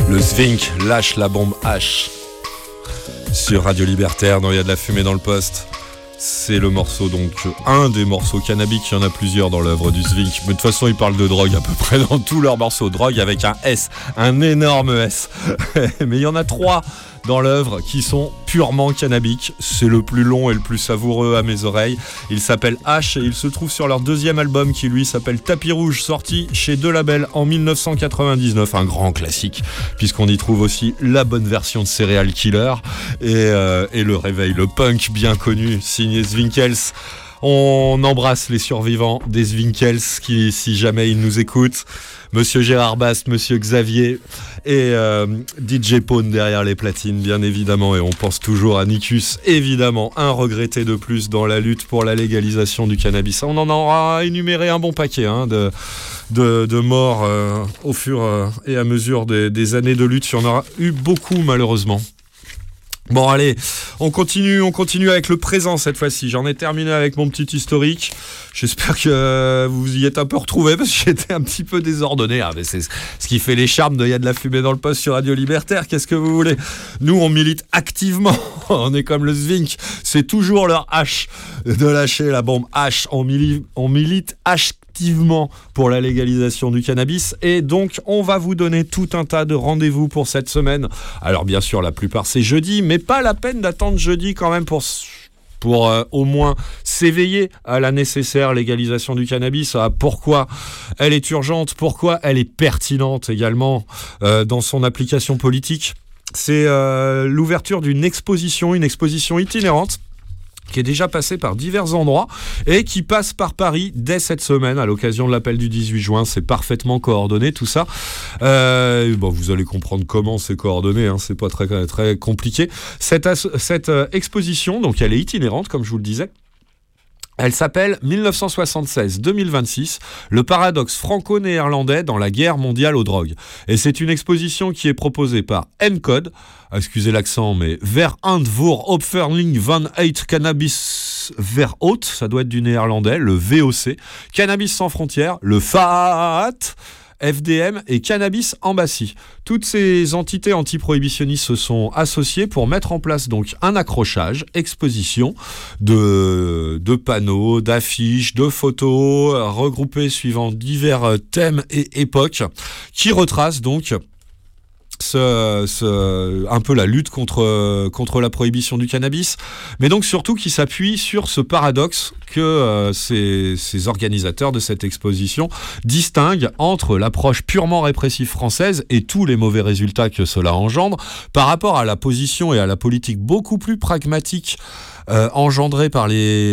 Le Zwink lâche la bombe H sur Radio Libertaire dans Il y a de la fumée dans le poste. C'est le morceau, donc un des morceaux cannabiques, il y en a plusieurs dans l'œuvre du Zwink, mais de toute façon ils parlent de drogue à peu près dans tous leurs morceaux, drogue avec un S, un énorme S. Mais il y en a 3 dans l'œuvre qui sont purement cannabiques. C'est le plus long et le plus savoureux à mes oreilles. Il s'appelle H et il se trouve sur leur deuxième album qui lui s'appelle Tapis Rouge, sorti chez Deux Labels en 1999, un grand classique puisqu'on y trouve aussi la bonne version de Serial Killer et le réveil, le punk bien connu signé Zwinkels. On embrasse les survivants des Zwinkels qui, si jamais ils nous écoutent, Monsieur Gérard Bast, Monsieur Xavier et DJ Pone derrière les platines, bien évidemment. Et on pense toujours à Nicus, évidemment, un regretté de plus dans la lutte pour la légalisation du cannabis. On en aura énuméré un bon paquet de morts au fur et à mesure des années de lutte. Il y en aura eu beaucoup, malheureusement. Bon allez, on continue avec le présent cette fois-ci. J'en ai terminé avec mon petit historique. J'espère que vous y êtes un peu retrouvés parce que j'étais un petit peu désordonné. Mais c'est ce qui fait les charmes de Il y a de la fumée dans le poste sur Radio Libertaire. Qu'est-ce que vous voulez ? Nous, on milite activement. On est comme le Zwink. C'est toujours leur H de lâcher la bombe H. On milite activement pour la légalisation du cannabis et donc on va vous donner tout un tas de rendez-vous pour cette semaine. Alors bien sûr la plupart c'est jeudi, mais pas la peine d'attendre jeudi quand même pour au moins s'éveiller à la nécessaire légalisation du cannabis, à pourquoi elle est urgente, pourquoi elle est pertinente également dans son application politique. C'est l'ouverture d'une exposition itinérante qui est déjà passé par divers endroits et qui passe par Paris dès cette semaine à l'occasion de l'appel du 18 juin. C'est parfaitement coordonné tout ça. Vous allez comprendre comment c'est coordonné, hein, c'est pas très, très compliqué. Cette exposition, donc elle est itinérante comme je vous le disais. Elle s'appelle 1976-2026, le paradoxe franco-néerlandais dans la guerre mondiale aux drogues. Et c'est une exposition qui est proposée par N-Code, excusez l'accent, mais Verantwoord Opferling van het Cannabis Verhoot, ça doit être du néerlandais, le VOC, Cannabis sans frontières, le FAAT, FDM et Cannabis Embassy. Toutes ces entités anti-prohibitionnistes se sont associées pour mettre en place donc un accrochage, exposition de panneaux, d'affiches, de photos regroupées suivant divers thèmes et époques qui retracent donc un peu la lutte contre la prohibition du cannabis, mais donc surtout qui s'appuie sur ce paradoxe que ces organisateurs de cette exposition distinguent entre l'approche purement répressive française et tous les mauvais résultats que cela engendre par rapport à la position et à la politique beaucoup plus pragmatique engendré par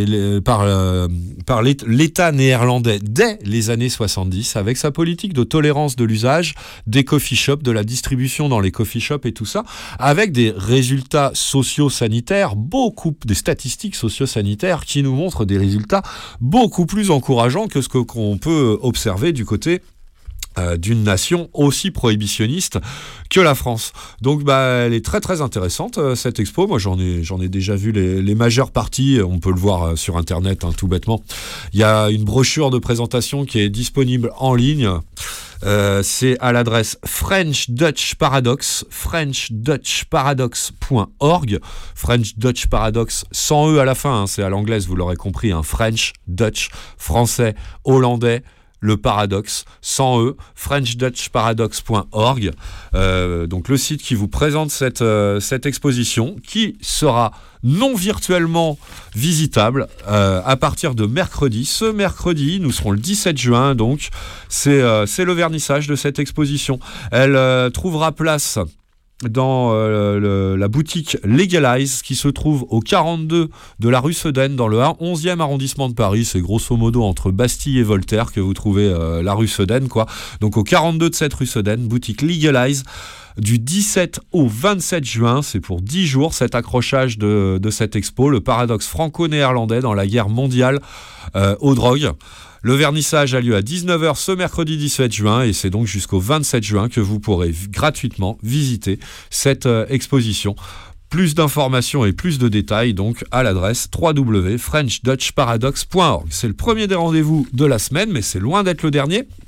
l'État néerlandais dès les années 70, avec sa politique de tolérance de l'usage des coffee shops, de la distribution dans les coffee shops et tout ça, avec des résultats socio-sanitaires, des statistiques socio-sanitaires qui nous montrent des résultats beaucoup plus encourageants que ce qu'on peut observer du côté d'une nation aussi prohibitionniste que la France. Donc elle est très très intéressante cette expo. Moi j'en ai déjà vu les majeures parties, on peut le voir sur internet tout bêtement. Il y a une brochure de présentation qui est disponible en ligne. C'est à l'adresse French Dutch Paradox, frenchdutchparadox.org. French Dutch Paradox sans E à la fin, c'est à l'anglaise, vous l'aurez compris, French, Dutch, français, hollandais, le paradoxe, sans E, frenchdutchparadox.org. Donc le site qui vous présente cette exposition qui sera non virtuellement visitable à partir de mercredi. Ce mercredi, nous serons le 17 juin, donc c'est le vernissage de cette exposition. Elle trouvera place dans la boutique Legalize qui se trouve au 42 de la rue Sedaine dans le 11e arrondissement de Paris. C'est grosso modo entre Bastille et Voltaire que vous trouvez la rue Sedaine, quoi. Donc au 42 de cette rue Sedaine, boutique Legalize. Du 17 au 27 juin, c'est pour 10 jours cet accrochage de cette expo, le paradoxe franco-néerlandais dans la guerre mondiale aux drogues. Le vernissage a lieu à 19h ce mercredi 17 juin et c'est donc jusqu'au 27 juin que vous pourrez gratuitement visiter cette exposition. Plus d'informations et plus de détails donc à l'adresse www.frenchdutchparadox.org. C'est le premier des rendez-vous de la semaine, mais c'est loin d'être le dernier.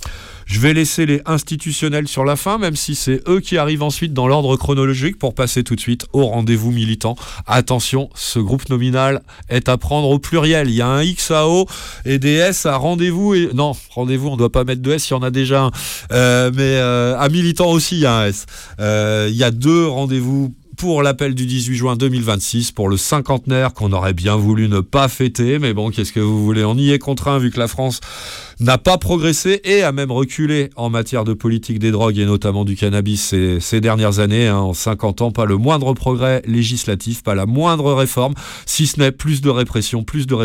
Je vais laisser les institutionnels sur la fin, même si c'est eux qui arrivent ensuite dans l'ordre chronologique pour passer tout de suite au rendez-vous militant. Attention, ce groupe nominal est à prendre au pluriel. Il y a un X à O et des S à rendez-vous. Non, rendez-vous, on ne doit pas mettre de S, il y en a déjà un. Mais à militant aussi, il y a un S. Il y a 2 rendez-vous pour l'appel du 18 juin 2026, pour le cinquantenaire qu'on aurait bien voulu ne pas fêter. Mais bon, qu'est-ce que vous voulez ? On y est contraint vu que la France n'a pas progressé et a même reculé en matière de politique des drogues et notamment du cannabis ces dernières années. En 50 ans, pas le moindre progrès législatif, pas la moindre réforme, si ce n'est plus de répression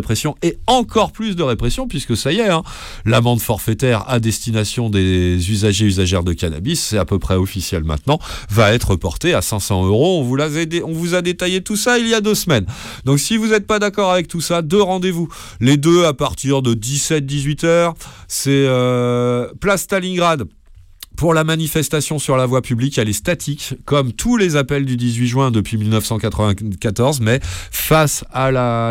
et encore plus de répression, puisque ça y est, l'amende forfaitaire à destination des usagers et usagères de cannabis, c'est à peu près officiel maintenant, va être portée à 500 €. On vous a détaillé tout ça il y a 2 semaines. Donc si vous n'êtes pas d'accord avec tout ça, 2 rendez-vous. Les 2 à partir de 17-18 heures. C'est place Stalingrad. Pour la manifestation sur la voie publique, elle est statique, comme tous les appels du 18 juin depuis 1994, mais face à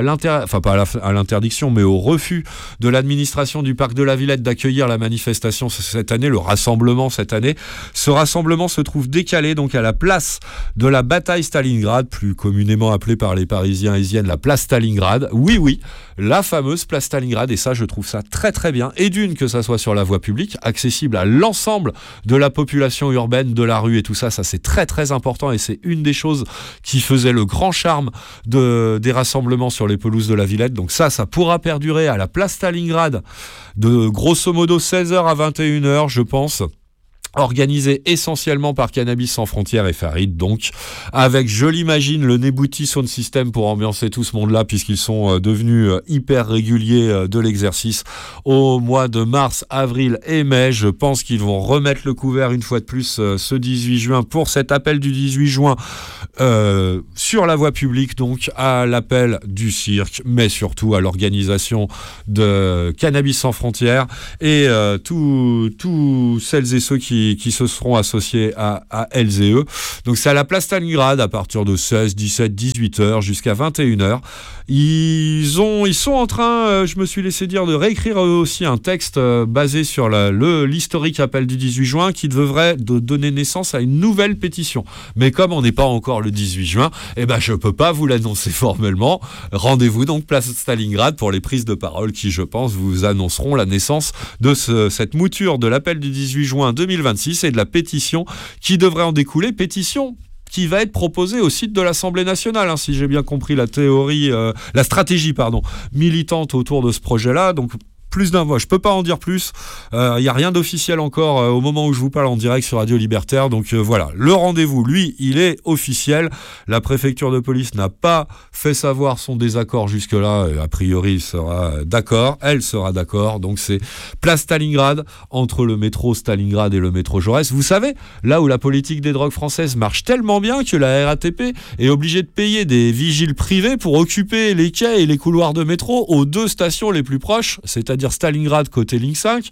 l'interdiction, mais au refus de l'administration du parc de la Villette d'accueillir la manifestation cette année, le rassemblement cette année, ce rassemblement se trouve décalé donc à la place de la bataille Stalingrad, plus communément appelée par les Parisiens et Isiennes la place Stalingrad. Oui, la fameuse place Stalingrad, et ça je trouve ça très très bien, et d'une que ça soit sur la voie publique, accessible à l'ensemble de la population urbaine, de la rue et tout ça, ça c'est très très important et c'est une des choses qui faisait le grand charme des rassemblements sur les pelouses de la Villette. Donc ça pourra perdurer à la place Stalingrad de grosso modo 16h à 21h, je pense. Organisé essentiellement par Cannabis sans frontières et Farid, donc avec, je l'imagine, le Nebouti Sound System pour ambiancer tout ce monde-là, puisqu'ils sont devenus hyper réguliers de l'exercice au mois de mars, avril et mai. Je pense qu'ils vont remettre le couvert une fois de plus ce 18 juin pour cet appel du 18 juin sur la voie publique, donc à l'appel du cirque, mais surtout à l'organisation de Cannabis sans frontières et tous celles et ceux qui se seront associés à elles et eux. Donc c'est à la place Stalingrad à partir de 16, 17, 18 heures jusqu'à 21 heures. Ils sont en train, je me suis laissé dire, de réécrire eux aussi un texte basé sur l'historique appel du 18 juin qui devrait donner naissance à une nouvelle pétition. Mais comme on n'est pas encore le 18 juin, je peux pas vous l'annoncer formellement. Rendez-vous donc place Stalingrad pour les prises de parole qui, je pense, vous annonceront la naissance de cette mouture de l'appel du 18 juin 2026 et de la pétition qui devrait en découler. Pétition qui va être proposée au site de l'Assemblée nationale, si j'ai bien compris la stratégie militante autour de ce projet-là. Donc plus d'un mois, je peux pas en dire plus. Il y a rien d'officiel encore au moment où je vous parle en direct sur Radio Libertaire. Donc voilà, le rendez-vous, lui, il est officiel. La préfecture de police n'a pas fait savoir son désaccord jusque-là. A priori, elle sera d'accord. Donc c'est place Stalingrad, entre le métro Stalingrad et le métro Jaurès. Vous savez, là où la politique des drogues françaises marche tellement bien que la RATP est obligée de payer des vigiles privés pour occuper les quais et les couloirs de métro aux 2 stations les plus proches, c'est-à-dire Stalingrad côté ligne 5,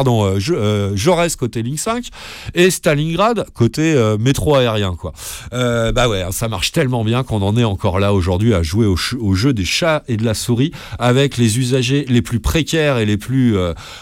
Jaurès côté ligne 5 et Stalingrad côté métro aérien, quoi. Ça marche tellement bien qu'on en est encore là aujourd'hui à jouer au jeu des chats et de la souris avec les usagers les plus précaires et les plus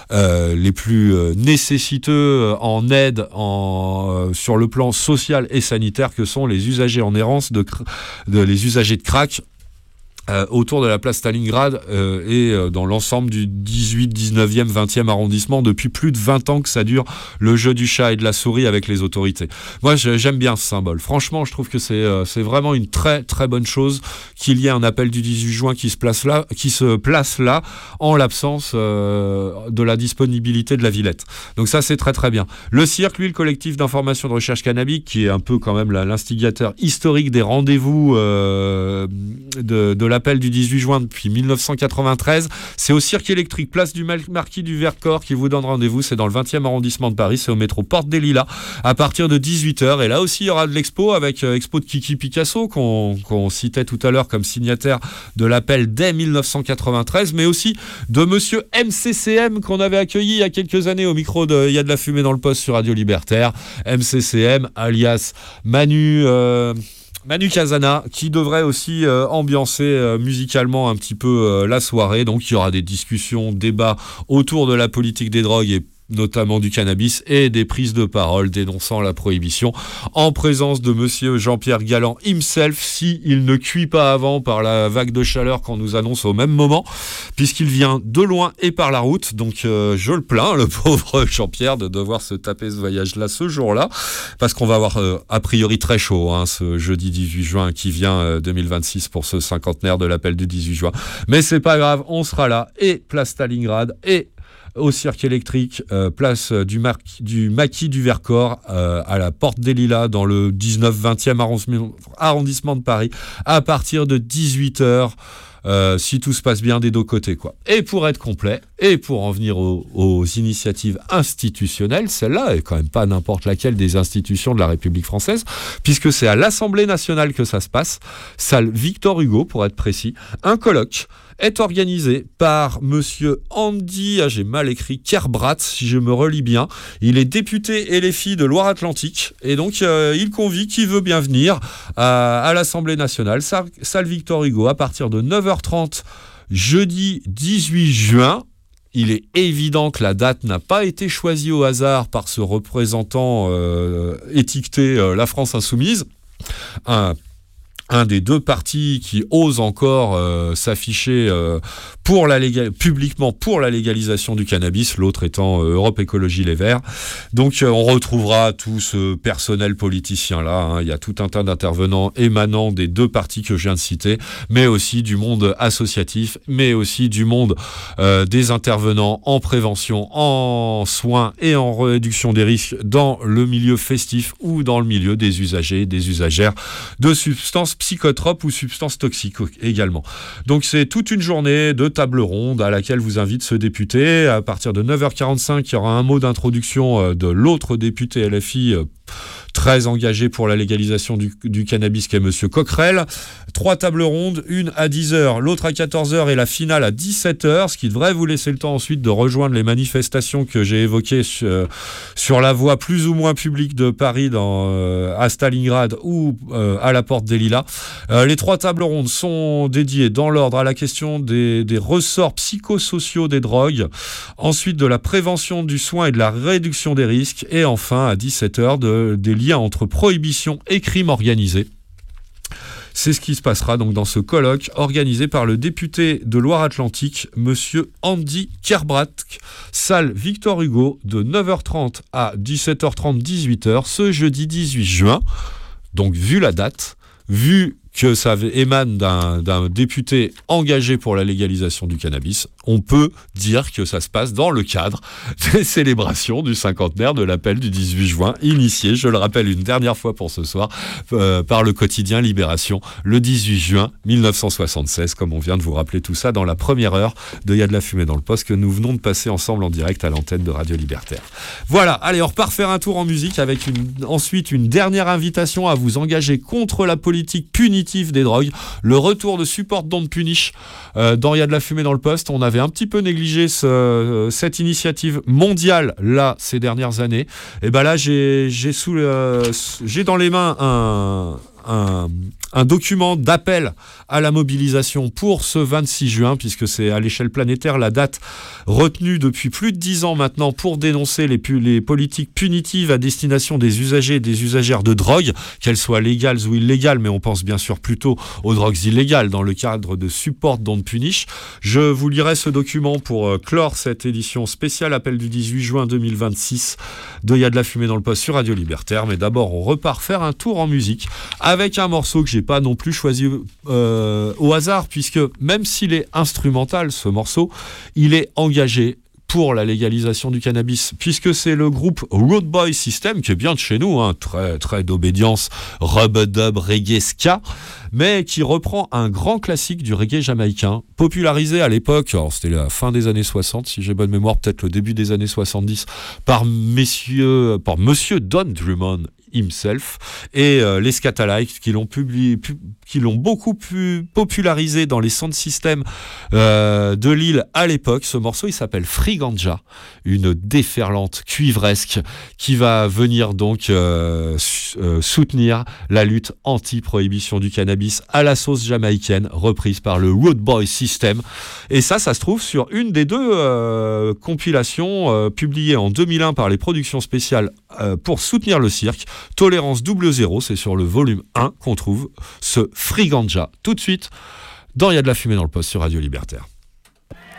nécessiteux en aide sur le plan social et sanitaire que sont les usagers en errance les usagers de crack autour de la place Stalingrad et dans l'ensemble du 18, 19e, 20e arrondissement depuis plus de 20 ans que ça dure, le jeu du chat et de la souris avec les autorités. Moi, j'aime bien ce symbole. Franchement, je trouve que c'est vraiment une très très bonne chose qu'il y ait un appel du 18 juin qui se place là en l'absence de la disponibilité de la Villette. Donc ça, c'est très très bien. Le cirque, lui, le collectif d'information de recherche cannabique, qui est un peu quand même l'instigateur historique des rendez-vous de l'appel du 18 juin depuis 1993. C'est au cirque électrique, place du Marquis du Vercors qui vous donne rendez-vous. C'est dans le 20e arrondissement de Paris. C'est au métro Porte des Lilas à partir de 18h. Et là aussi, il y aura de l'expo avec expo de Kiki Picasso qu'on citait tout à l'heure comme signataire de l'appel dès 1993, mais aussi de monsieur MCCM qu'on avait accueilli il y a quelques années au micro de Il y a de la fumée dans le poste sur Radio Libertaire. MCCM alias Manu Casana, qui devrait aussi ambiancer musicalement un petit peu la soirée. Donc il y aura des discussions, débats autour de la politique des drogues et notamment du cannabis, et des prises de parole dénonçant la prohibition, en présence de monsieur Jean-Pierre Galland himself, s'il ne cuit pas avant par la vague de chaleur qu'on nous annonce au même moment, puisqu'il vient de loin et par la route. Donc je le plains, le pauvre Jean-Pierre, de devoir se taper ce voyage-là ce jour-là, parce qu'on va avoir a priori très chaud ce jeudi 18 juin qui vient 2026 pour ce cinquantenaire de l'appel du 18 juin. Mais c'est pas grave, on sera là, et place Stalingrad, et au cirque électrique, place du Maquis du Vercors, à la Porte des Lilas, dans le 19-20e arrondissement de Paris, à partir de 18h. Si tout se passe bien des deux côtés, quoi. Et pour être complet, et pour en venir aux initiatives institutionnelles, celle-là est quand même pas n'importe laquelle des institutions de la République française, puisque c'est à l'Assemblée nationale que ça se passe, salle Victor Hugo pour être précis. Un colloque est organisé par monsieur Andy, j'ai mal écrit, Kerbrat, si je me relis bien. Il est député LFI de Loire-Atlantique, et donc il convie qui veut bien venir à l'Assemblée nationale, salle Victor Hugo, à partir de 9h30, jeudi 18 juin. Il est évident que la date n'a pas été choisie au hasard par ce représentant étiqueté La France Insoumise, un des deux partis qui ose encore s'afficher publiquement pour la légalisation du cannabis, l'autre étant Europe Écologie Les Verts. Donc on retrouvera tout ce personnel politicien-là. Il y a tout un tas d'intervenants émanant des deux partis que je viens de citer, mais aussi du monde associatif, mais aussi du monde des intervenants en prévention, en soins et en réduction des risques dans le milieu festif ou dans le milieu des usagers et des usagères de substances psychotropes ou substances toxiques également. Donc c'est toute une journée de table ronde à laquelle vous invite ce député. À partir de 9h45, il y aura un mot d'introduction de l'autre député LFI très engagé pour la légalisation du cannabis, qui est monsieur Coquerel. 3 tables rondes, une à 10h, l'autre à 14h et la finale à 17h, ce qui devrait vous laisser le temps ensuite de rejoindre les manifestations que j'ai évoquées sur la voie plus ou moins publique de Paris, à Stalingrad ou à la Porte des Lilas. Les 3 tables rondes sont dédiées dans l'ordre à la question des ressorts psychosociaux des drogues, ensuite de la prévention du soin et de la réduction des risques, et enfin à 17h des liens entre prohibition et crime organisé. C'est ce qui se passera donc dans ce colloque organisé par le député de Loire-Atlantique, monsieur Andy Kerbrat, salle Victor Hugo, de 9h30 à 17h30, 18h, ce jeudi 18 juin. Donc vu la date, vu que ça émane d'un député engagé pour la légalisation du cannabis, on peut dire que ça se passe dans le cadre des célébrations du cinquantenaire de l'appel du 18 juin, initié, je le rappelle une dernière fois pour ce soir, par le quotidien Libération, le 18 juin 1976, comme on vient de vous rappeler tout ça dans la première heure de Y a de la fumée dans le poste que nous venons de passer ensemble en direct à l'antenne de Radio Libertaire. Voilà, allez, on repart faire un tour en musique avec ensuite une dernière invitation à vous engager contre la politique punitive des drogues, le retour de Support Don't Punish dans Y a de la fumée dans le poste. On avait un petit peu négligé cette initiative mondiale là ces dernières années, et ben là j'ai dans les mains un document d'appel à la mobilisation pour ce 26 juin, puisque c'est à l'échelle planétaire la date retenue depuis plus de 10 ans maintenant pour dénoncer les politiques punitives à destination des usagers et des usagères de drogue, qu'elles soient légales ou illégales, mais on pense bien sûr plutôt aux drogues illégales dans le cadre de Support Don't Punish. Je vous lirai ce document pour clore cette édition spéciale appel du 18 juin 2026 de Y a de la fumée dans le poste sur Radio Libertaire, mais d'abord on repart faire un tour en musique avec un morceau que j'ai pas non plus choisi au hasard, puisque même s'il est instrumental, ce morceau, il est engagé pour la légalisation du cannabis, puisque c'est le groupe Road Boy System, qui est bien de chez nous, très, très d'obédience, rub-a-dub, reggae, ska, mais qui reprend un grand classique du reggae jamaïcain, popularisé à l'époque, alors c'était la fin des années 60, si j'ai bonne mémoire, peut-être le début des années 70, par monsieur Don Drummond, himself, et les Scatalites qui l'ont beaucoup popularisé dans les sound systems de Lille à l'époque. Ce morceau, il s'appelle Free Ganja, une déferlante cuivresque qui va venir donc soutenir la lutte anti-prohibition du cannabis à la sauce jamaïcaine, reprise par le Rude Boy System. Et ça se trouve sur une des deux compilations publiées en 2001 par les productions spéciales pour soutenir le cirque. Tolérance 00, c'est sur le volume 1 qu'on trouve ce Free Ganja. Tout de suite, dans Il y a de la fumée dans le poste sur Radio Libertaire.